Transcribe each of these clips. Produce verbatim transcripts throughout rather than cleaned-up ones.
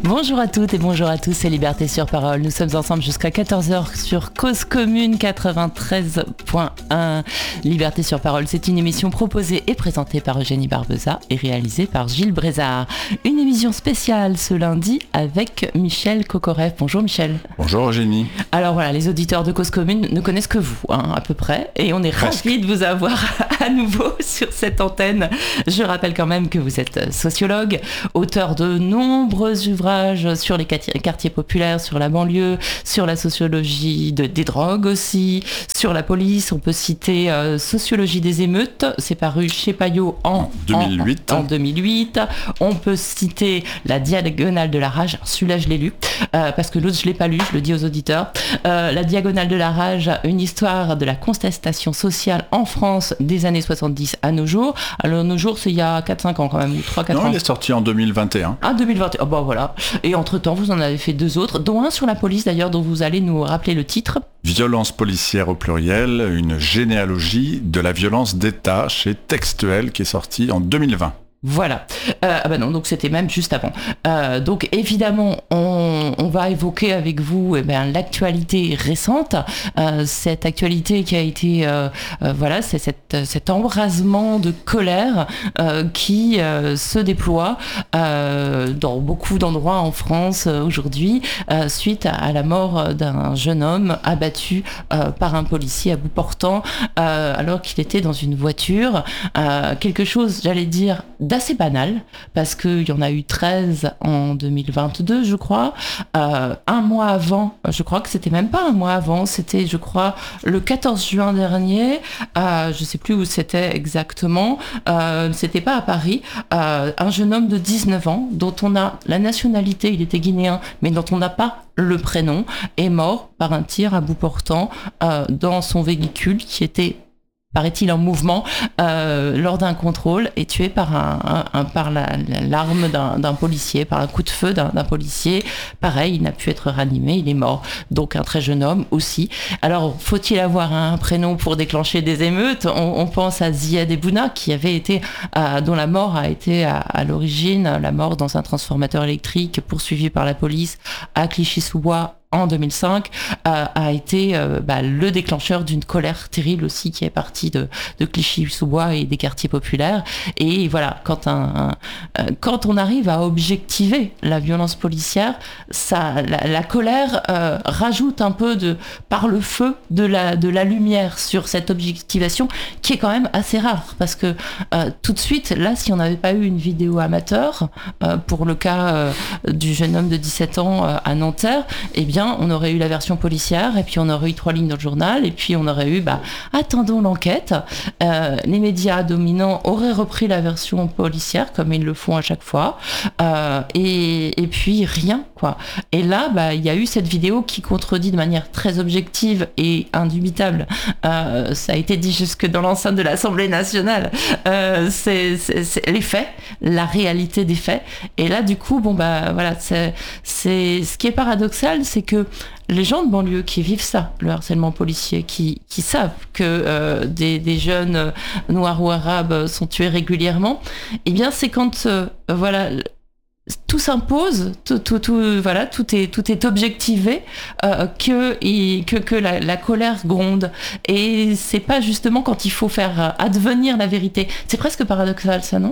Bonjour à toutes et bonjour à tous, c'est Liberté sur Parole. Nous sommes ensemble jusqu'à quatorze heures sur Cause Commune quatre-vingt-treize point un. Liberté sur Parole, c'est une émission proposée et présentée par Eugénie Barbeza et réalisée par Gilles Brézard. Une émission spéciale ce lundi avec Michel Kokorev. Bonjour Michel. Bonjour Eugénie. Alors voilà, les auditeurs de Cause Commune ne connaissent que vous, hein, à peu près, et on est ravis de vous avoir à nouveau sur cette antenne. Je rappelle quand même que vous êtes sociologue, auteur de nombreux ouvrages sur les quartiers populaires, sur la banlieue, sur la sociologie de, des drogues aussi, sur la police. On peut citer euh, Sociologie des émeutes, c'est paru chez Payot en deux mille huit. En, en deux mille huit. On peut citer La Diagonale de la Rage, celui-là je l'ai lu, euh, parce que l'autre je l'ai pas lu, je le dis aux auditeurs. Euh, la Diagonale de la Rage, une histoire de la contestation sociale en France des années soixante-dix à nos jours. Alors nos jours c'est il y a quatre cinq ans quand même, ou trois quatre ans. Non, il est sorti en deux mille vingt et un. Ah, deux mille vingt et un, oh, bah voilà. Et entre-temps, vous en avez fait deux autres, dont un sur la police d'ailleurs, dont vous allez nous rappeler le titre. Violence policière au pluriel, une généalogie de la violence d'État chez Textuel, qui est sorti en deux mille vingt. Voilà. Euh, ah bah non, donc c'était même juste avant. Euh, donc évidemment, on, on va évoquer avec vous eh ben, l'actualité récente, euh, cette actualité qui a été, euh, euh, voilà, c'est cette, cet embrasement de colère euh, qui euh, se déploie euh, dans beaucoup d'endroits en France euh, aujourd'hui, euh, suite à, à la mort d'un jeune homme abattu euh, par un policier à bout portant, euh, alors qu'il était dans une voiture. Euh, quelque chose, j'allais dire, assez banal, parce qu'il y en a eu treize en deux mille vingt-deux, je crois. Euh, un mois avant, je crois que c'était même pas un mois avant, c'était, je crois, le quatorze juin dernier, euh, je sais plus où c'était exactement, euh, c'était pas à Paris, euh, un jeune homme de dix-neuf ans, dont on a la nationalité, il était guinéen, mais dont on n'a pas le prénom, est mort par un tir à bout portant euh, dans son véhicule qui était, paraît-il, en mouvement euh, lors d'un contrôle, et tué par, un, un, un, par la, l'arme d'un, d'un policier, par un coup de feu d'un, d'un policier. Pareil, il n'a pu être ranimé, il est mort. Donc un très jeune homme aussi. Alors, faut-il avoir un prénom pour déclencher des émeutes ? on, on pense à Ziad Ebouna, qui avait été, euh, dont la mort a été à, à l'origine, la mort dans un transformateur électrique poursuivi par la police à Clichy-sous-Bois en deux mille cinq, euh, a été euh, bah, le déclencheur d'une colère terrible aussi qui est partie de, de Clichy-sous-Bois et des quartiers populaires. Et voilà, quand, un, un, euh, quand on arrive à objectiver la violence policière, ça, la, la colère euh, rajoute un peu de, par le feu de la, de la lumière sur cette objectivation qui est quand même assez rare. Parce que euh, tout de suite, là, si on n'avait pas eu une vidéo amateur, euh, pour le cas euh, du jeune homme de dix-sept ans euh, à Nanterre, eh bien, on aurait eu la version policière, et puis on aurait eu trois lignes dans le journal, et puis on aurait eu, bah, attendons l'enquête. Euh, les médias dominants auraient repris la version policière, comme ils le font à chaque fois, euh, et, et puis rien, quoi. Et là, bah, il y a eu cette vidéo qui contredit de manière très objective et indubitable. Euh, ça a été dit jusque dans l'enceinte de l'Assemblée nationale. Euh, c'est, c'est, c'est les faits, la réalité des faits. Et là, du coup, bon, bah, voilà, c'est, c'est, ce qui est paradoxal, c'est que les gens de banlieue qui vivent ça, le harcèlement policier, qui, qui savent que euh, des, des jeunes euh, noirs ou arabes sont tués régulièrement, eh bien c'est quand euh, voilà, tout s'impose, tout, tout, tout, voilà, tout est, tout est objectivé, euh, que, et, que, que la, la colère gronde. Et c'est pas justement quand il faut faire advenir la vérité. C'est presque paradoxal, ça, non ?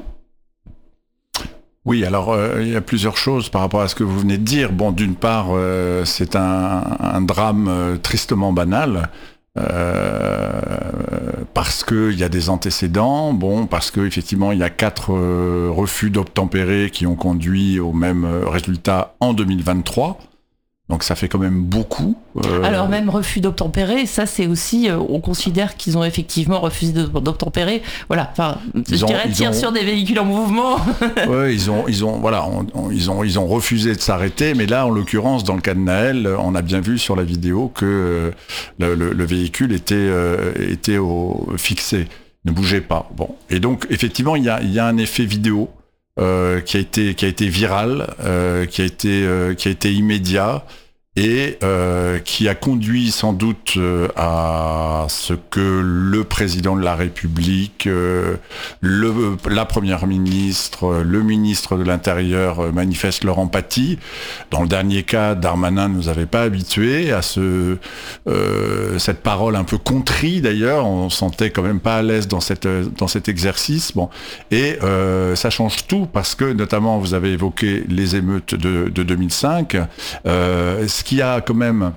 Oui, alors euh, il y a plusieurs choses par rapport à ce que vous venez de dire. Bon, d'une part, euh, c'est un, un drame euh, tristement banal, euh, parce qu'il y a des antécédents, bon, parce qu'effectivement il y a quatre euh, refus d'obtempérer qui ont conduit au même résultat en deux mille vingt-trois. Donc ça fait quand même beaucoup. Euh... Alors même refus d'obtempérer, ça c'est aussi, euh, on considère qu'ils ont effectivement refusé d'obtempérer. Voilà, enfin, je ont, dirais tir ont... sur des véhicules en mouvement. Oui, ils ont, ils ont, voilà, on, on, ils ont, ils ont refusé de s'arrêter, mais là, en l'occurrence, dans le cas de Naël, on a bien vu sur la vidéo que euh, le, le, le véhicule était, euh, était au, fixé, ne bougeait pas. Bon, et donc effectivement, il y a, il y a un effet vidéo. Euh, qui a été qui a été viral, euh, qui a été euh, qui a été immédiat, et euh, qui a conduit sans doute euh, à ce que le président de la République, euh, le, la première ministre, le ministre de l'Intérieur euh, manifestent leur empathie. Dans le dernier cas, Darmanin ne nous avait pas habitués à ce, euh, cette parole un peu contrie d'ailleurs, on se sentait quand même pas à l'aise dans, cette, dans cet exercice. Bon. Et euh, ça change tout parce que notamment vous avez évoqué les émeutes de, de deux mille cinq, euh, ce qui a quand même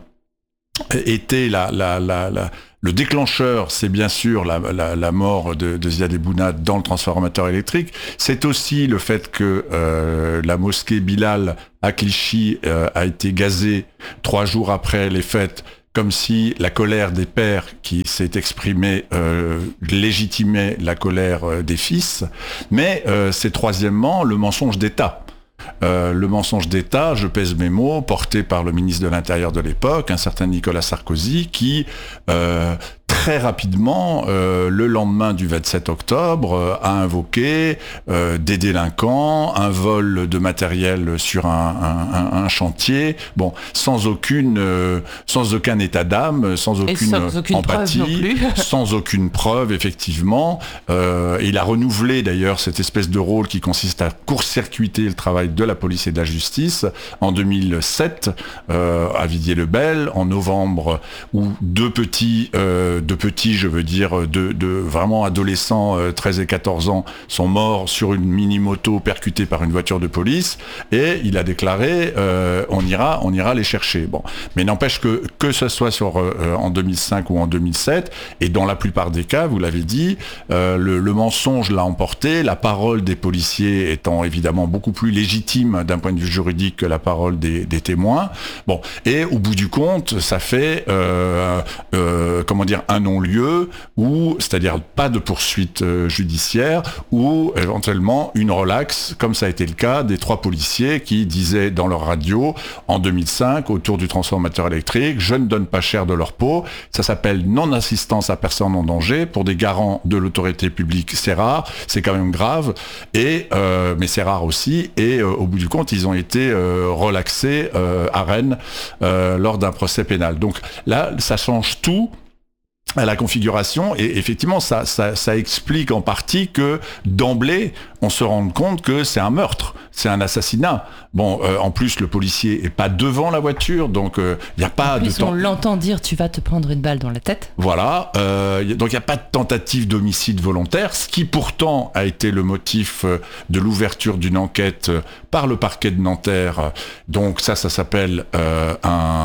été la, la, la, la, le déclencheur, c'est bien sûr la, la, la mort de, de Ziad Ebouna dans le transformateur électrique. C'est aussi le fait que euh, la mosquée Bilal à Clichy euh, a été gazée trois jours après les fêtes, comme si la colère des pères qui s'est exprimée euh, légitimait la colère euh, des fils. Mais euh, c'est troisièmement le mensonge d'État. Euh, le mensonge d'État, je pèse mes mots, porté par le ministre de l'Intérieur de l'époque, un certain Nicolas Sarkozy, qui euh, très rapidement, euh, le lendemain du vingt-sept octobre, euh, a invoqué euh, des délinquants, un vol de matériel sur un, un, un, un chantier, bon, sans aucune, euh, sans aucun état d'âme, sans aucune, sans aucune empathie, sans aucune preuve, effectivement. Euh, il a renouvelé d'ailleurs cette espèce de rôle qui consiste à court-circuiter le travail de la police et de la justice en deux mille sept, euh, à Villiers-le-Bel, en novembre, où deux petits euh, de petits, je veux dire, de, de vraiment adolescents, euh, treize et quatorze ans, sont morts sur une mini-moto percutée par une voiture de police, et il a déclaré euh, on ira, on ira les chercher. Bon, mais n'empêche que que ce soit sur euh, en deux mille cinq ou en deux mille sept, et dans la plupart des cas, vous l'avez dit, euh, le, le mensonge l'a emporté, la parole des policiers étant évidemment beaucoup plus légitime d'un point de vue juridique que la parole des, des témoins. Bon, et au bout du compte, ça fait euh, euh, comment dire un non-lieu, ou c'est-à-dire pas de poursuite euh, judiciaire, ou éventuellement une relaxe, comme ça a été le cas des trois policiers qui disaient dans leur radio en deux mille cinq autour du transformateur électrique: je ne donne pas cher de leur peau. Ça s'appelle non-assistance à personne en danger. Pour des garants de l'autorité publique, c'est rare, c'est quand même grave, et euh, mais c'est rare aussi. Et euh, au bout du compte, ils ont été euh, relaxés euh, à Rennes euh, lors d'un procès pénal. Donc là, ça change tout à la configuration, et effectivement ça, ça, ça explique en partie que d'emblée on se rende compte que c'est un meurtre, c'est un assassinat. Bon, euh, en plus le policier est pas devant la voiture, donc il euh, n'y a pas en plus, de temps. On l'entend dire tu vas te prendre une balle dans la tête. Voilà, euh, donc il n'y a pas de tentative d'homicide volontaire, ce qui pourtant a été le motif euh, de l'ouverture d'une enquête euh, par le parquet de Nanterre. Donc ça, ça s'appelle euh,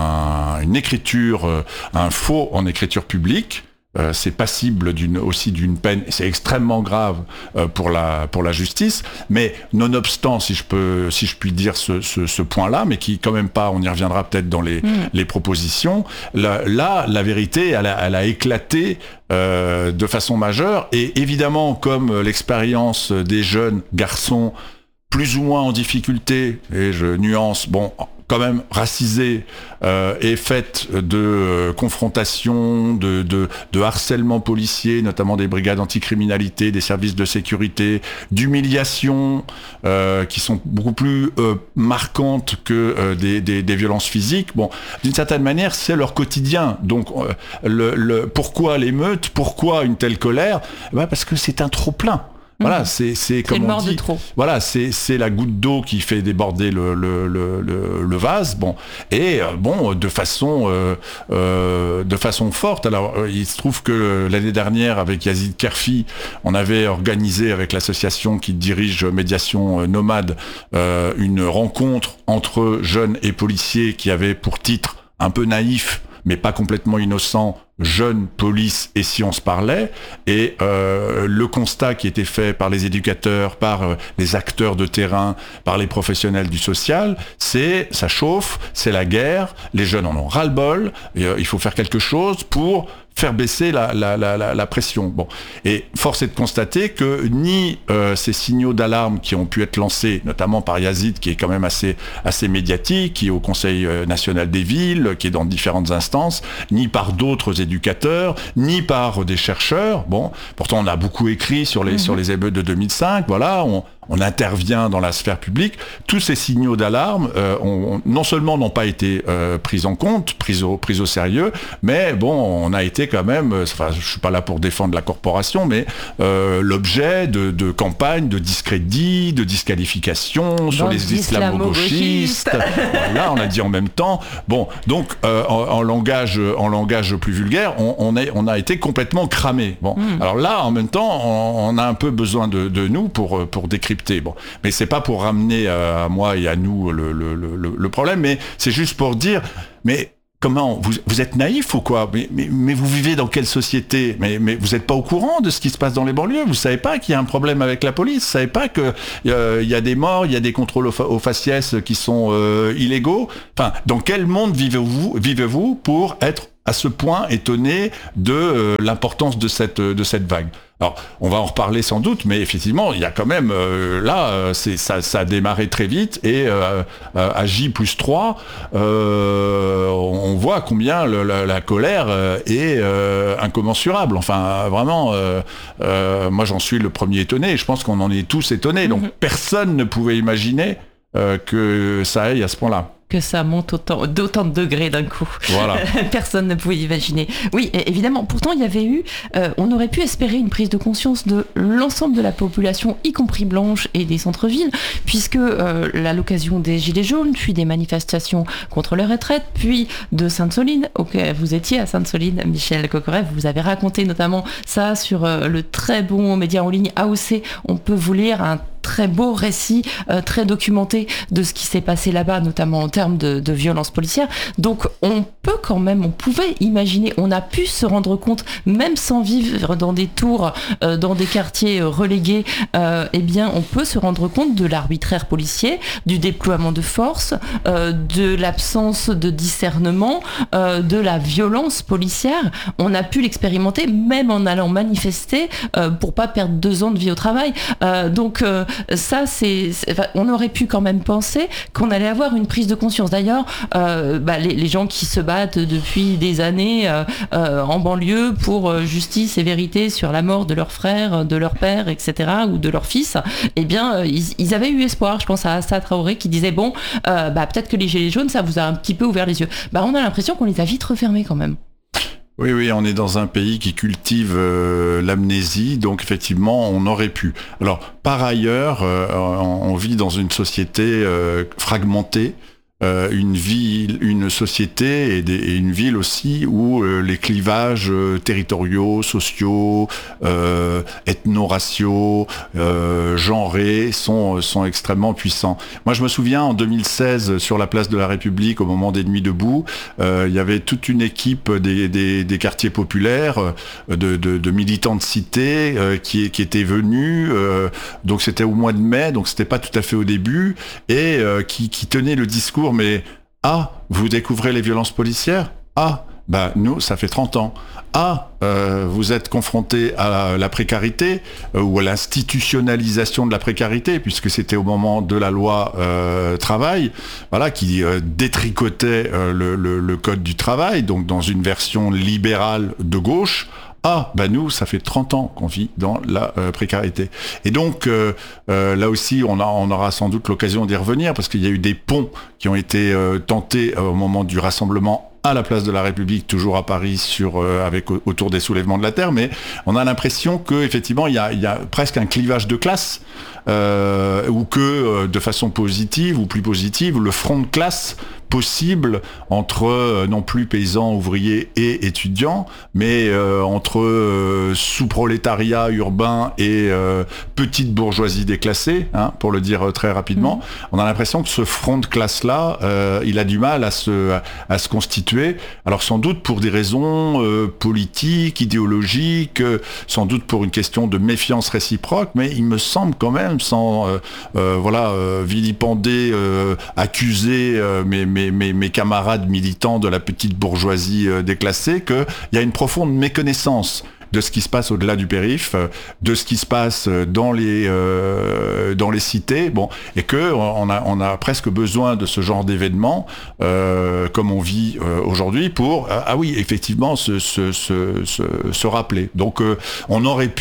un, une écriture, euh, un faux en écriture publique. Euh, c'est passible d'une, aussi d'une peine, c'est extrêmement grave euh, pour la pour la justice, mais nonobstant, si je peux, si je puis dire ce, ce, ce point-là, mais qui quand même pas, on y reviendra peut-être dans les, mmh. les propositions. Là, là, la vérité, elle a, elle a éclaté euh, de façon majeure, et évidemment, comme l'expérience des jeunes garçons plus ou moins en difficulté, et je nuance, bon, quand même racisés, euh, et faite de euh, confrontations, de, de, de harcèlement policier, notamment des brigades anticriminalité, des services de sécurité, d'humiliation, euh, qui sont beaucoup plus euh, marquantes que euh, des, des, des violences physiques. Bon, d'une certaine manière, c'est leur quotidien. Donc, euh, le, le, pourquoi l'émeute ? Pourquoi une telle colère ? Ben parce que c'est un trop-plein. Voilà, c'est c'est comme on dit. Voilà, c'est c'est la goutte d'eau qui fait déborder le le le le, le vase. Bon, et euh, bon, de façon euh, euh, de façon forte. Alors, euh, il se trouve que l'année dernière, avec Yazid Kerfi, on avait organisé avec l'association qui dirige Médiation Nomade euh, une rencontre entre jeunes et policiers qui avait pour titre un peu naïf, mais pas complètement innocent: jeunes, police et si on se parlait. Et euh, le constat qui était fait par les éducateurs, par euh, les acteurs de terrain, par les professionnels du social, c'est ça chauffe, c'est la guerre, les jeunes en ont ras-le-bol, et, euh, il faut faire quelque chose pour faire baisser la, la, la, la, la pression. Bon. Et force est de constater que ni euh, ces signaux d'alarme qui ont pu être lancés, notamment par Yazid, qui est quand même assez, assez médiatique, qui est au Conseil national des villes, qui est dans différentes instances, ni par d'autres éducateurs, ni par des chercheurs. Bon, pourtant on a beaucoup écrit sur les, mmh. sur les émeutes de deux mille cinq, voilà, on on intervient dans la sphère publique, tous ces signaux d'alarme, euh, on, non seulement n'ont pas été euh, pris en compte, pris au, pris au sérieux, mais bon, on a été quand même, enfin, je suis pas là pour défendre la corporation, mais euh, l'objet de, de campagnes de discrédit, de disqualification sur les islamo-gauchistes. Là, on a dit en même temps. Bon, donc euh, en, en langage, en langage plus vulgaire, on, on, est, on a été complètement cramé. Bon, mm. alors là, en même temps, on, on a un peu besoin de, de nous pour pour décrypter. Bon, mais c'est pas pour ramener à, à moi et à nous le, le, le, le problème, mais c'est juste pour dire, mais comment vous, vous êtes naïf ou quoi, mais, mais, mais vous vivez dans quelle société, mais, mais vous n'êtes pas au courant de ce qui se passe dans les banlieues, vous savez pas qu'il y a un problème avec la police, vous savez pas qu'il euh, y a des morts, il y a des contrôles aux, aux faciès qui sont euh, illégaux. Enfin, dans quel monde vivez-vous, vivez-vous pour être à ce point étonné de euh, l'importance de cette, de cette vague? Alors, on va en reparler sans doute, mais effectivement, il y a quand même, euh, là, c'est, ça, ça a démarré très vite, et euh, à J plus trois, euh, on voit combien le, la, la colère est euh, incommensurable. Enfin, vraiment, euh, euh, moi j'en suis le premier étonné, et je pense qu'on en est tous étonnés. Donc, mm-hmm. personne ne pouvait imaginer euh, que ça aille à ce point-là. Que ça monte autant, d'autant de degrés d'un coup. Voilà. Personne ne pouvait imaginer. Oui, évidemment. Pourtant, il y avait eu, euh, on aurait pu espérer une prise de conscience de l'ensemble de la population, y compris blanche et des centres-villes, puisque euh, à l'occasion des Gilets jaunes, puis des manifestations contre la retraite, puis de Sainte-Soline, auquel vous étiez à Sainte-Soline, Michel Coqueret, vous avez raconté notamment ça sur euh, le très bon média en ligne A O C. On peut vous lire un très beau récit, euh, très documenté de ce qui s'est passé là-bas, notamment en termes de, de violence policière. Donc on peut quand même, on pouvait imaginer, on a pu se rendre compte, même sans vivre dans des tours, euh, dans des quartiers relégués, euh, eh bien on peut se rendre compte de l'arbitraire policier, du déploiement de force, euh, de l'absence de discernement, euh, de la violence policière. On a pu l'expérimenter même en allant manifester euh, pour pas perdre deux ans de vie au travail. Euh, donc euh, ça, c'est, c'est, on aurait pu quand même penser qu'on allait avoir une prise de conscience. D'ailleurs, euh, bah, les, les gens qui se battent depuis des années euh, euh, en banlieue pour euh, justice et vérité sur la mort de leur frère, de leur père, et cetera, ou de leur fils, eh bien, euh, ils, ils avaient eu espoir. Je pense à Assa Traoré qui disait bon, euh, bah, peut-être que les gilets jaunes, ça vous a un petit peu ouvert les yeux. Bah, on a l'impression qu'on les a vite refermés quand même. Oui, oui, on est dans un pays qui cultive euh, l'amnésie, donc effectivement, on aurait pu. Alors, par ailleurs, euh, on, on vit dans une société euh, fragmentée, euh, une ville, une société et, des, et une ville aussi où euh, les clivages euh, territoriaux, sociaux, euh, ethno-raciaux, euh, genrés sont, sont extrêmement puissants. Moi, je me souviens en deux mille seize, sur la place de la République, au moment des Nuits debout, euh, il y avait toute une équipe des, des, des quartiers populaires, de, de, de militants de cité euh, qui, qui étaient venus. Euh, donc c'était au mois de mai, donc c'était pas tout à fait au début, et euh, qui, qui tenaient le discours. Mais ah, vous découvrez les violences policières? Ah, bah nous, ça fait trente ans. Ah, euh, vous êtes confronté à la précarité euh, ou à l'institutionnalisation de la précarité, puisque c'était au moment de la loi euh, travail, voilà, qui euh, détricotait euh, le, le, le code du travail, donc dans une version libérale de gauche. Ah, bah nous, ça fait trente ans qu'on vit dans la euh, précarité. Et donc, euh, euh, là aussi, on, a, on aura sans doute l'occasion d'y revenir, parce qu'il y a eu des ponts qui ont été euh, tentés euh, au moment du rassemblement à la place de la République, toujours à Paris, sur, euh, avec, autour des soulèvements de la Terre, mais on a l'impression qu'effectivement, il y a, il y a presque un clivage de classe, euh, ou que, euh, de façon positive ou plus positive, le front de classe possible entre euh, non plus paysans, ouvriers et étudiants, mais euh, entre euh, sous-prolétariat urbain et euh, petite bourgeoisie déclassée, hein, pour le dire très rapidement. Mmh. On a l'impression que ce front de classe-là, euh, il a du mal à se, à, à se constituer. Alors sans doute pour des raisons euh, politiques, idéologiques, euh, sans doute pour une question de méfiance réciproque, mais il me semble quand même, sans euh, euh, voilà, euh, vilipender, euh, accuser euh, mes, mes Mes, mes, mes camarades militants de la petite bourgeoisie euh, déclassée, qu'il y a une profonde méconnaissance de ce qui se passe au-delà du périph', de ce qui se passe dans les euh, dans les cités, bon, et que on a on a presque besoin de ce genre d'événements euh, comme on vit euh, aujourd'hui pour ah oui effectivement se se se se, se rappeler. Donc euh, on aurait pu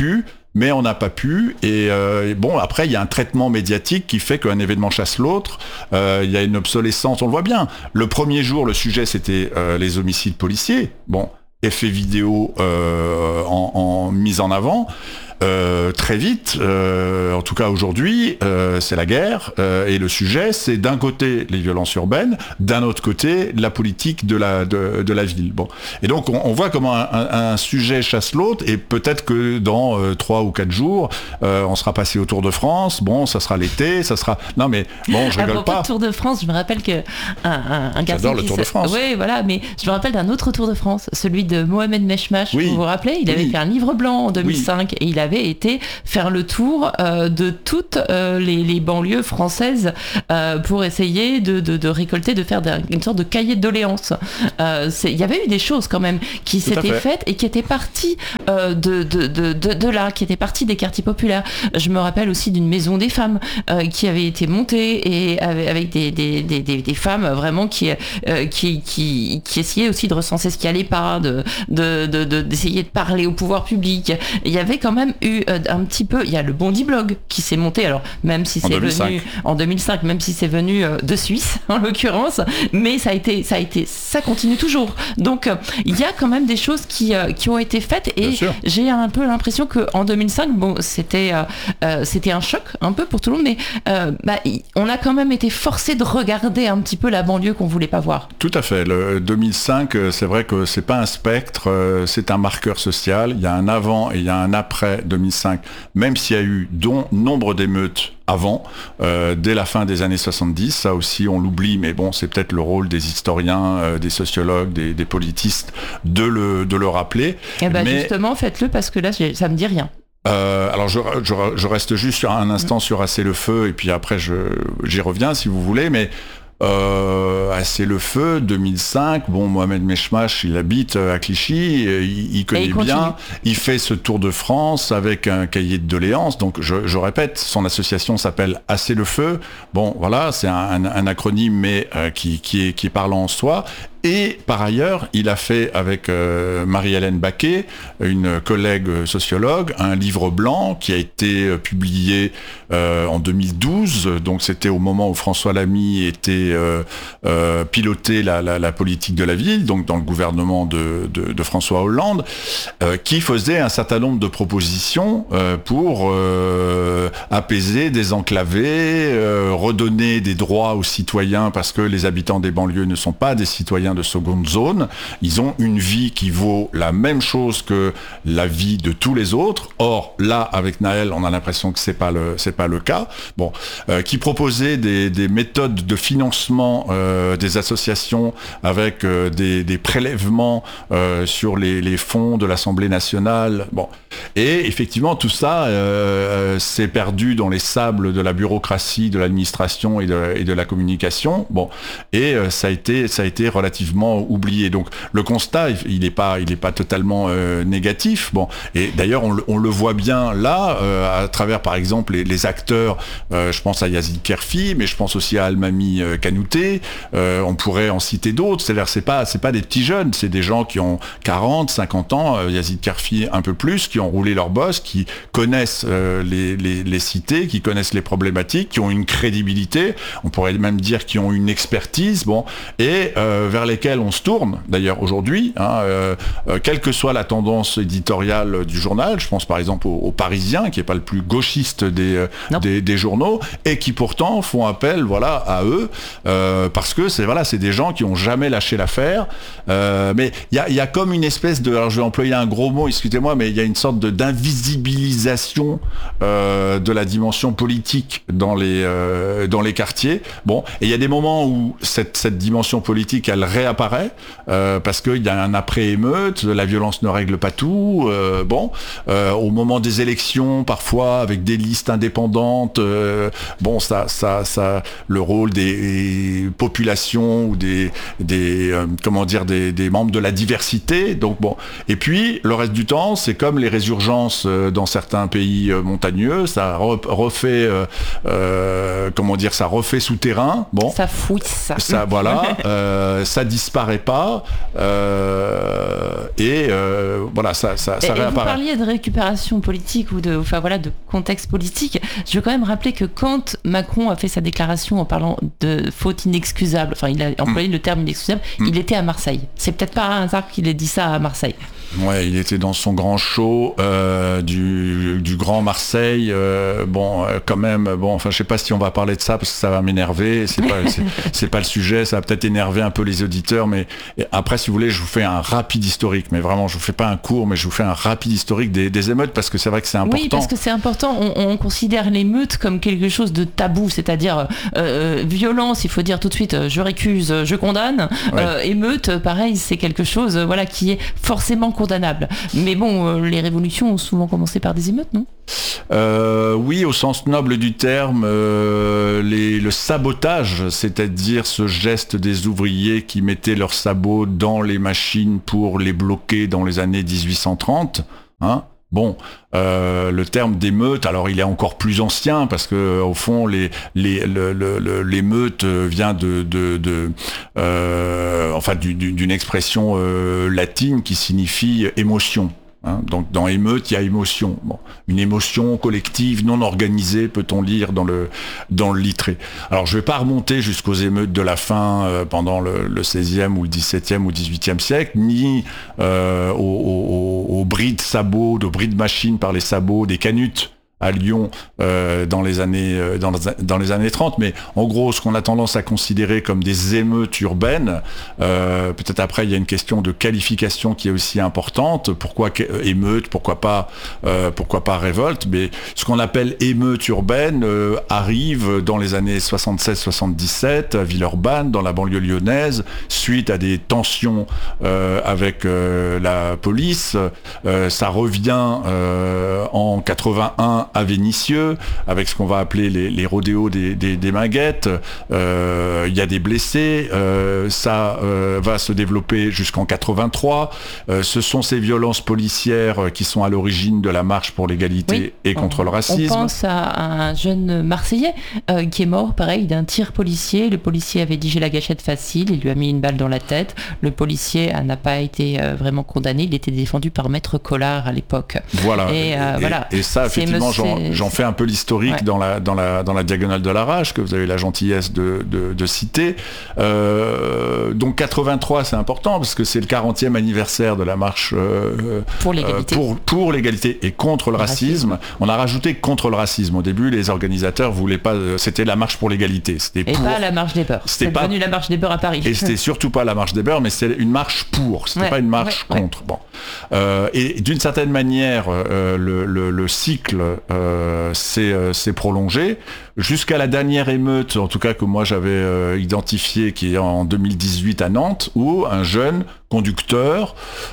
mais on n'a pas pu. Et, euh, et bon, après, il y a un traitement médiatique qui fait qu'un événement chasse l'autre. Euh, il y a une obsolescence, on le voit bien. Le premier jour, le sujet, c'était euh, les homicides policiers. Bon, effet vidéo euh, en, en mise en avant. Euh, très vite, euh, en tout cas aujourd'hui, euh, c'est la guerre euh, et le sujet, c'est d'un côté les violences urbaines, d'un autre côté la politique de la de, de la ville. Bon, et donc on, on voit comment un, un, un sujet chasse l'autre, et peut-être que dans euh, trois ou quatre jours, euh, on sera passé au Tour de France. Bon, ça sera l'été, ça sera. Non mais bon, je rigole pas. Au Tour de France, je me rappelle que un, un, un garçon J'adore le qui Tour se... de France. Oui, voilà, mais je me rappelle d'un autre Tour de France, celui de Mohamed Meshmash. Oui. Vous vous rappelez, il avait Oui. fait un livre blanc en deux mille cinq, oui. Et il avait été faire le tour euh, de toutes euh, les, les banlieues françaises euh, pour essayer de, de, de récolter, de faire de, une sorte de cahier de doléances. Euh, il y avait eu des choses quand même qui Tout à s'étaient fait. faites et qui étaient parties euh, de, de, de, de, de là, qui étaient parties des quartiers populaires. Je me rappelle aussi d'une maison des femmes euh, qui avait été montée, et avec, avec des, des, des, des, des femmes vraiment qui, euh, qui, qui, qui essayaient aussi de recenser ce qui allait pas, de, de, de, de, d'essayer de parler au pouvoir public. Il y avait quand même eu euh, un petit peu, il y a le Bondi Blog qui s'est monté, alors même si c'est venu en deux mille cinq, même si c'est venu euh, de Suisse en l'occurrence, mais ça a été, ça a été, ça continue toujours. Donc euh, il y a quand même des choses qui, euh, qui ont été faites, et j'ai un peu l'impression qu'en deux mille cinq, bon, c'était, euh, euh, c'était un choc un peu pour tout le monde, mais euh, bah, on a quand même été forcé de regarder un petit peu la banlieue qu'on voulait pas voir. Tout à fait. Le deux mille cinq, c'est vrai que c'est pas un spectre, c'est un marqueur social. Il y a un avant et il y a un après deux mille cinq, même s'il y a eu don, nombre d'émeutes avant, euh, dès la fin des années soixante-dix, ça aussi on l'oublie, mais bon, c'est peut-être le rôle des historiens, euh, des sociologues, des, des politistes de le, de le rappeler. Et ben mais... justement, faites-le, parce que là, ça me dit rien. Euh, alors je, je, je reste juste sur un instant sur Assez le feu, et puis après je, j'y reviens si vous voulez, mais Euh, Assez le feu, deux mille cinq, bon, Mohamed Meshmash, il habite à Clichy, il, il connaît il bien, il fait ce tour de France avec un cahier de doléances, donc je, je répète, son association s'appelle Assez le feu, bon voilà, c'est un, un, un acronyme, mais euh, qui, qui, est, qui est parlant en soi. Et par ailleurs, il a fait avec euh, Marie-Hélène Baquet, une collègue sociologue, un livre blanc qui a été euh, publié euh, en deux mille douze. Donc c'était au moment où François Lamy était euh, euh, piloté la, la, la politique de la ville, donc dans le gouvernement de, de, de François Hollande, euh, qui faisait un certain nombre de propositions euh, pour euh, apaiser, désenclaver, euh, redonner des droits aux citoyens, parce que les habitants des banlieues ne sont pas des citoyens de seconde zone, ils ont une vie qui vaut la même chose que la vie de tous les autres. Or, là, avec Naël, on a l'impression que c'est pas le, c'est pas le cas. Bon, euh, qui proposait des, des méthodes de financement euh, des associations avec euh, des, des prélèvements euh, sur les, les fonds de l'Assemblée nationale. Bon, et effectivement, tout ça euh, s'est perdu dans les sables de la bureaucratie, de l'administration et de, et de la communication. Bon, et euh, ça a été, ça a été relativement oublié. Donc le constat, il n'est pas, il est pas totalement euh, négatif. Bon, et d'ailleurs on, on le voit bien là, euh, à travers par exemple les, les acteurs. Euh, je pense à Yazid Kerfi, mais je pense aussi à Almami euh, Kanouté. Euh, on pourrait en citer d'autres. C'est-à-dire c'est pas, c'est pas des petits jeunes, c'est des gens qui ont quarante, cinquante ans. Euh, Yazid Kerfi un peu plus, qui ont roulé leur bosse, qui connaissent euh, les, les, les cités, qui connaissent les problématiques, qui ont une crédibilité. On pourrait même dire qui ont une expertise. Bon, et euh, vers lesquels on se tourne d'ailleurs aujourd'hui, hein, euh, euh, quelle que soit la tendance éditoriale du journal. Je pense par exemple au, au Parisien, qui n'est pas le plus gauchiste des, euh, des, des journaux, et qui pourtant font appel, voilà, à eux, euh, parce que c'est voilà, c'est des gens qui n'ont jamais lâché l'affaire. Euh, mais il y a, y a comme une espèce de, alors je vais employer un gros mot, excusez-moi, mais il y a une sorte de d'invisibilisation euh, de la dimension politique dans les euh, dans les quartiers. Bon, et il y a des moments où cette cette dimension politique, elle réapparaît euh, parce qu'il y a un après-émeute, la violence ne règle pas tout. Euh, bon, euh, au moment des élections, parfois avec des listes indépendantes, euh, bon, ça, ça, ça, le rôle des populations ou des, des, euh, comment dire, des, des membres de la diversité. Donc bon, et puis le reste du temps, c'est comme les résurgences dans certains pays montagneux, ça refait, euh, euh, comment dire, ça refait souterrain. Bon, ça fouille ça. Ça, voilà, euh, ça disparaît pas euh, et euh, voilà, ça, ça, ça et, réapparaît. Et vous parliez de récupération politique ou de, enfin voilà, de contexte politique. Je veux quand même rappeler que quand Macron a fait sa déclaration en parlant de faute inexcusable, enfin il a employé mmh. le terme inexcusable, mmh. il était à Marseille. C'est peut-être pas un hasard qu'il ait dit ça à Marseille. Ouais, il était dans son grand show euh, du, du Grand Marseille. Euh, bon, euh, quand même, bon, enfin, je sais pas si on va parler de ça parce que ça va m'énerver. C'est pas, c'est, c'est pas le sujet. Ça va peut-être énerver un peu les auditeurs, mais après, si vous voulez, je vous fais un rapide historique. Mais vraiment, je vous fais pas un cours, mais je vous fais un rapide historique des, des émeutes parce que c'est vrai que c'est important. Oui, parce que c'est important. On, on considère l'émeute comme quelque chose de tabou, c'est-à-dire euh, violence. Il faut dire tout de suite, je récuse, je condamne. Ouais. Euh, émeute, pareil, c'est quelque chose, voilà, qui est forcément condamnable. Mais bon, euh, les révolutions ont souvent commencé par des émeutes, non ? euh, Oui, au sens noble du terme, euh, les, le sabotage, c'est-à-dire ce geste des ouvriers qui mettaient leurs sabots dans les machines pour les bloquer dans les années dix-huit cent trente, hein. Bon, euh, le terme d'émeute, alors il est encore plus ancien parce que au fond, les, les, le, le, l'émeute vient de, de, de euh, enfin, du, du, d'une expression euh, latine qui signifie émotion. Hein, donc dans émeute, il y a émotion. Bon, une émotion collective, non organisée, peut-on lire dans le dans le Littré. Alors je vais pas remonter jusqu'aux émeutes de la faim euh, pendant le, le seizième ou le dix-septième ou dix-huitième siècle, ni euh, aux, aux, aux bris de sabots, de bris de machines par les sabots, des canutes à Lyon euh, dans les années euh, dans, dans les années trente, mais en gros ce qu'on a tendance à considérer comme des émeutes urbaines, euh, peut-être après il y a une question de qualification qui est aussi importante. Pourquoi émeute, pourquoi pas euh, pourquoi pas révolte, mais ce qu'on appelle émeute urbaine euh, arrive dans les années soixante-seize soixante-dix-sept à Villeurbanne, dans la banlieue lyonnaise, suite à des tensions euh, avec euh, la police. Euh, ça revient euh, en quatre-vingt-un à Vénissieux, avec ce qu'on va appeler les, les rodéos des, des, des Minguettes. Euh, il y a des blessés. Euh, ça euh, va se développer jusqu'en quatre-vingt-trois. Euh, ce sont ces violences policières qui sont à l'origine de la marche pour l'égalité oui, et contre on, le racisme. On pense à un jeune Marseillais euh, qui est mort, pareil, d'un tir policier. Le policier avait dit « j'ai la gâchette facile », il lui a mis une balle dans la tête. Le policier n'a pas été euh, vraiment condamné. Il était défendu par Maître Collard à l'époque. Voilà. Et, euh, et, voilà. et ça, effectivement, J'en, j'en fais un peu l'historique ouais. dans, la, dans, la, dans la diagonale de la rage que vous avez la gentillesse de, de, de citer. Euh, donc quatre-vingt-trois, c'est important parce que c'est le quarantième anniversaire de la marche euh, pour, l'égalité. Euh, pour, pour l'égalité et contre le, le racisme. racisme. On a rajouté contre le racisme. Au début, les organisateurs voulaient pas. C'était la marche pour l'égalité. C'était et pour, pas la marche des beurs. C'était c'est pas, devenu la marche des beurs à Paris. Et c'était surtout pas la marche des beurs, mais c'était une marche pour. C'était ouais. pas une marche ouais. contre. Ouais. Bon. Euh, et d'une certaine manière, euh, le, le, le cycle Euh, c'est, euh, c'est prolongé jusqu'à la dernière émeute, en tout cas que moi j'avais euh, identifiée, qui est en deux mille dix-huit à Nantes, où un jeune conducteur,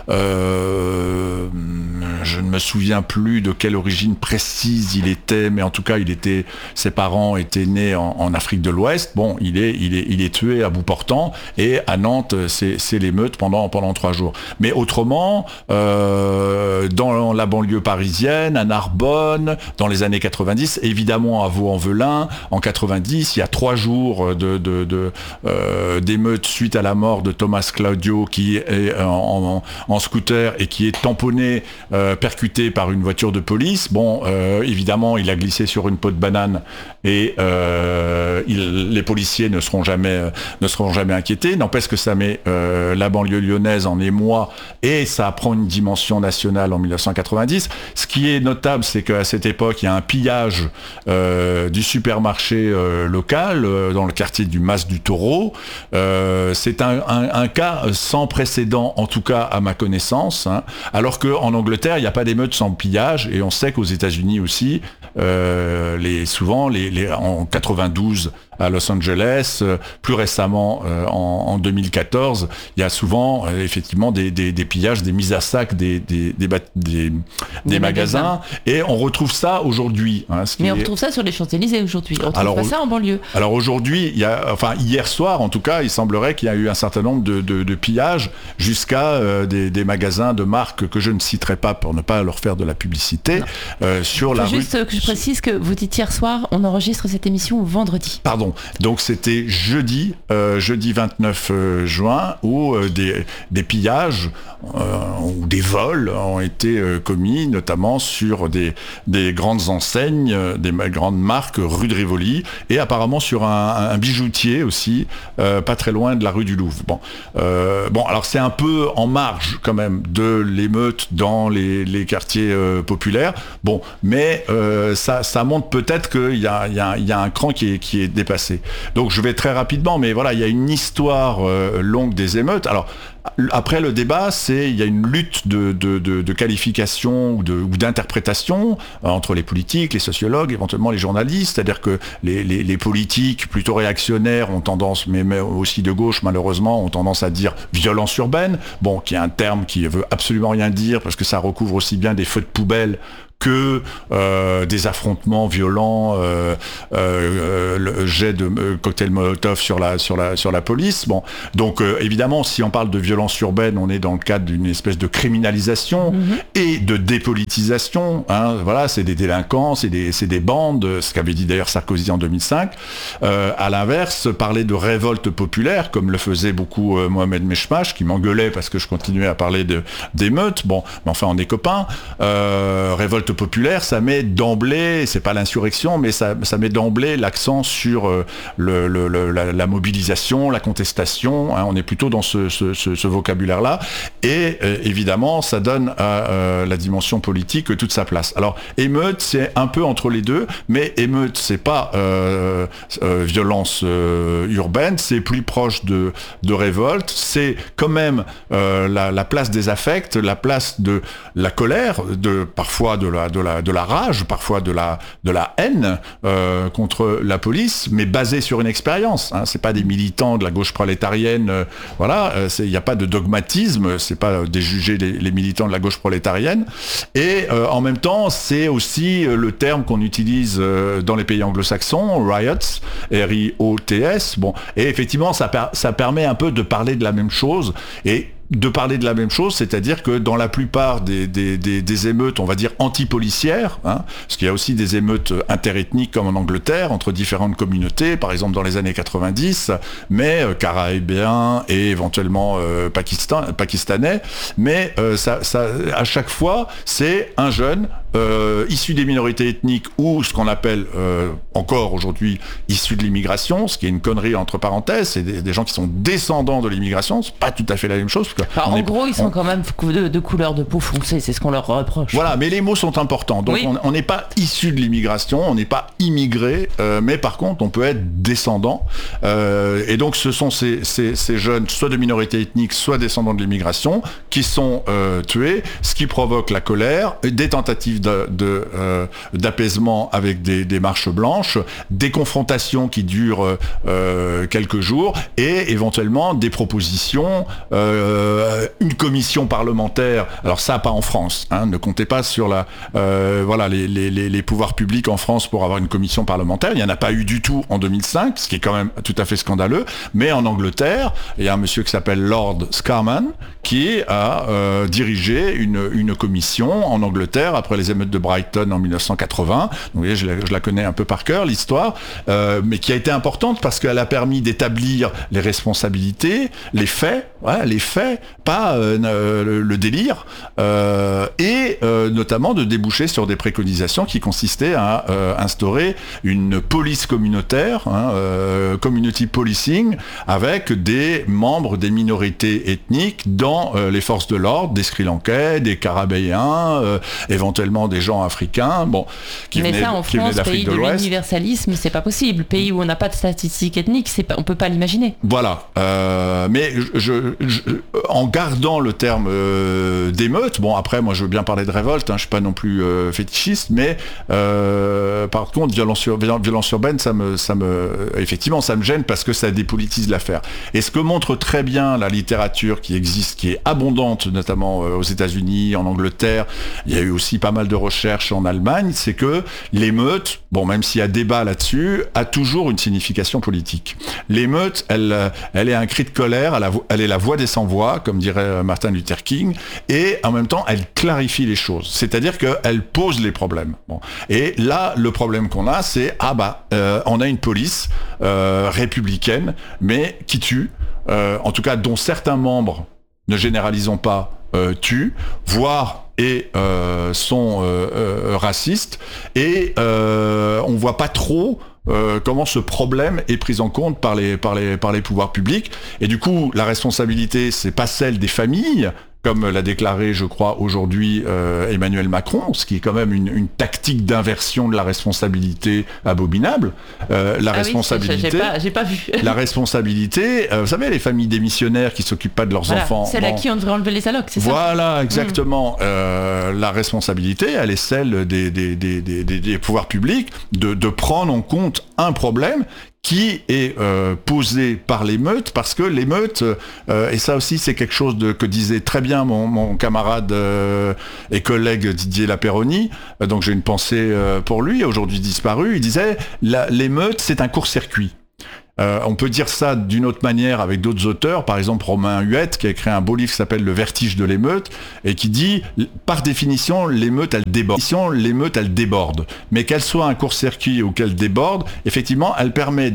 euh, je ne me souviens plus de quelle origine précise il était, mais en tout cas il était, ses parents étaient nés en, en Afrique de l'Ouest. Bon, il est, il est, il est tué à bout portant, et à Nantes c'est, c'est l'émeute pendant pendant trois jours. Mais autrement, euh, dans la banlieue parisienne, à Narbonne, dans les années quatre-vingt-dix, évidemment à Vaux-en-Velin, en quatre-vingt-dix, il y a trois jours de, de, de euh, d'émeute suite à la mort de Thomas Claudio, qui est en, en, en scooter et qui est tamponné, euh, percuté par une voiture de police. Bon, euh, évidemment, il a glissé sur une peau de banane et euh, il, les policiers ne seront jamais, euh, ne seront jamais inquiétés. N'empêche que ça met euh, la banlieue lyonnaise en émoi et ça prend une dimension nationale en dix-neuf cent quatre-vingt-dix. Ce qui est notable, c'est qu'à cette époque, il y a un pillage euh, du supermarché euh, local euh, dans le quartier du Mas du Taureau. Euh, c'est un, un, un cas sans précédent, en tout cas à ma connaissance, hein, alors qu'en Angleterre, il n'y a pas d'émeute sans pillage, et on sait qu'aux États-Unis aussi, euh, les, souvent, les, les, en quatre-vingt-douze à Los Angeles, euh, plus récemment euh, en, en deux mille quatorze, il y a souvent euh, effectivement des, des, des pillages, des mises à sac des, des, des, des, des, des magasins, magasins, et on retrouve ça aujourd'hui. Hein, ce qui Mais on est... retrouve ça sur les Champs-Élysées aujourd'hui, on retrouve alors, pas ça en banlieue. Alors aujourd'hui, il y a, enfin hier soir en tout cas, il semblerait qu'il y a eu un certain nombre de, de, de pillages jusqu'à euh, des, des magasins de marques que je ne citerai pas pour ne pas leur faire de la publicité euh, sur la rue. Juste rue... que je précise que vous dites hier soir, on enregistre cette émission vendredi. Pardon. pardon. Donc c'était jeudi, euh, jeudi vingt-neuf juin, où euh, des, des pillages euh, ou des vols ont été euh, commis, notamment sur des, des grandes enseignes, des grandes marques rue de Rivoli, et apparemment sur un, un bijoutier aussi, euh, pas très loin de la rue du Louvre. Bon, euh, bon, alors c'est un peu en marge quand même de l'émeute dans les, les quartiers euh, populaires. Bon, mais euh, ça, ça montre peut-être qu'il y a, il y a, il y a un cran qui est, qui est dépassé. Donc je vais très rapidement, mais voilà, il y a une histoire euh, longue des émeutes. Alors après le débat, c'est il y a une lutte de, de, de, de qualification ou, de, ou d'interprétation euh, entre les politiques, les sociologues, éventuellement les journalistes. C'est-à-dire que les, les, les politiques plutôt réactionnaires ont tendance, mais, mais aussi de gauche malheureusement, ont tendance à dire violence urbaine. Bon, qui est un terme qui veut absolument rien dire parce que ça recouvre aussi bien des feux de poubelle que euh, des affrontements violents, euh, euh, le jet de euh, cocktail Molotov sur la, sur la, sur la police. Bon, donc euh, évidemment, si on parle de violence urbaine, on est dans le cadre d'une espèce de criminalisation mmh. et de dépolitisation. Hein, voilà, c'est des délinquants, c'est des, c'est des bandes, ce qu'avait dit d'ailleurs Sarkozy en deux mille cinq. Euh, à l'inverse, parler de révolte populaire, comme le faisait beaucoup euh, Mohamed Mechmash, qui m'engueulait parce que je continuais à parler de, d'émeutes. Bon, mais enfin, on est copains. Euh, révolte populaire, ça met d'emblée, c'est pas l'insurrection, mais ça, ça met d'emblée l'accent sur euh, le, le, le, la, la mobilisation, la contestation, hein, on est plutôt dans ce, ce, ce, ce vocabulaire-là, et euh, évidemment, ça donne à euh, la dimension politique toute sa place. Alors, émeute, c'est un peu entre les deux, mais émeute, c'est pas euh, euh, violence euh, urbaine, c'est plus proche de, de révolte, c'est quand même euh, la, la place des affects, la place de la colère, de, parfois de la, de la, de la rage, parfois de la, de la haine euh, contre la police, mais basée sur une expérience. Hein. C'est pas des militants de la gauche prolétarienne, euh, voilà, il n'y a pas de dogmatisme, c'est pas déjuger les, les militants de la gauche prolétarienne. Et euh, en même temps, c'est aussi euh, le terme qu'on utilise euh, dans les pays anglo-saxons, riots, R I O T S. Bon, et effectivement, ça, per- ça permet un peu de parler de la même chose. Et de parler de la même chose, c'est-à-dire que dans la plupart des, des, des, des émeutes, on va dire anti-policières, hein, parce qu'il y a aussi des émeutes interethniques comme en Angleterre, entre différentes communautés, par exemple dans les années quatre-vingt-dix, mais euh, caraïbéens et éventuellement euh, Pakistan, pakistanais, mais euh, ça, ça, à chaque fois, c'est un jeune euh, issu des minorités ethniques ou ce qu'on appelle euh, encore aujourd'hui issu de l'immigration, ce qui est une connerie entre parenthèses, c'est des, des gens qui sont descendants de l'immigration, c'est pas tout à fait la même chose. Enfin, en est, gros, ils sont on... quand même de, de couleur de peau foncée, c'est ce qu'on leur reproche. Voilà, mais les mots sont importants. Donc oui. on n'est pas issu de l'immigration, on n'est pas immigré, euh, mais par contre, on peut être descendant. Euh, et donc, ce sont ces, ces, ces jeunes, soit de minorité ethnique, soit descendants de l'immigration, qui sont euh, tués, ce qui provoque la colère, des tentatives de, de, euh, d'apaisement avec des, des marches blanches, des confrontations qui durent euh, quelques jours, et éventuellement des propositions. Euh, une commission parlementaire, alors ça pas en France, hein, ne comptez pas sur la, euh, voilà, les, les, les pouvoirs publics en France pour avoir une commission parlementaire, il n'y en a pas eu du tout en deux mille cinq, ce qui est quand même tout à fait scandaleux, mais en Angleterre, il y a un monsieur qui s'appelle Lord Scarman qui a euh, dirigé une, une commission en Angleterre après les émeutes de Brighton en dix-neuf cent quatre-vingts, vous voyez, je la, je la connais un peu par cœur, l'histoire, euh, mais qui a été importante parce qu'elle a permis d'établir les responsabilités, les faits, ouais, les faits, pas euh, le, le délire, euh, et euh, notamment de déboucher sur des préconisations qui consistaient à euh, instaurer une police communautaire, hein, euh, community policing, avec des membres des minorités ethniques dans euh, les forces de l'ordre, des Sri Lankais, des Carabéens, euh, éventuellement des gens africains, bon, qui mais venaient, ça, en qui France, venaient d'Afrique pays de, de l'Ouest. L'universalisme, c'est pas possible. Pays où on n'a pas de statistiques ethniques, c'est pas, on peut pas l'imaginer. Voilà, euh, mais je, je, je en gardant le terme euh, d'émeute, bon après moi je veux bien parler de révolte, hein, je suis pas non plus euh, fétichiste, mais euh, par contre violence, sur, violence urbaine, ça me, ça me, effectivement ça me gêne parce que ça dépolitise l'affaire. Et ce que montre très bien la littérature qui existe, qui est abondante, notamment euh, aux États-Unis, en Angleterre, il y a eu aussi pas mal mal de recherches en Allemagne, c'est que l'émeute, bon, même s'il y a débat là-dessus, a toujours une signification politique. L'émeute, elle, elle est un cri de colère, elle, a, elle est la voix des sans-voix, comme dirait Martin Luther King, et en même temps, elle clarifie les choses. C'est-à-dire qu'elle pose les problèmes. Bon. Et là, le problème qu'on a, c'est, ah bah, euh, on a une police euh, républicaine, mais qui tue, euh, en tout cas, dont certains membres, ne généralisons pas, euh, tuent, voire et euh, sont euh, euh, racistes, et euh, on voit pas trop euh, comment ce problème est pris en compte par les, par les, par les pouvoirs publics, et du coup la responsabilité c'est pas celle des familles, comme l'a déclaré, je crois, aujourd'hui euh, Emmanuel Macron, ce qui est quand même une, une tactique d'inversion de la responsabilité abominable. Euh, la ah responsabilité, oui, j'ai pas, j'ai pas vu. La responsabilité, euh, vous savez, les familles démissionnaires qui s'occupent pas de leurs voilà, enfants. Celle bon. à qui on devrait enlever les allocs, c'est ça? Voilà, exactement. Mmh. Euh, la responsabilité, elle est celle des, des, des, des, des, des pouvoirs publics de, de prendre en compte un problème qui est euh, posé par l'émeute, parce que l'émeute, euh, et ça aussi c'est quelque chose de, que disait très bien mon, mon camarade euh, et collègue Didier Lapéronie, euh, donc j'ai une pensée euh, pour lui, aujourd'hui disparu, il disait la, l'émeute c'est un court-circuit. Euh, on peut dire ça d'une autre manière avec d'autres auteurs, par exemple Romain Huette qui a écrit un beau livre qui s'appelle Le vertige de l'émeute et qui dit par définition l'émeute elle déborde. L'émeute elle déborde, mais qu'elle soit un court-circuit ou qu'elle déborde, effectivement elle permet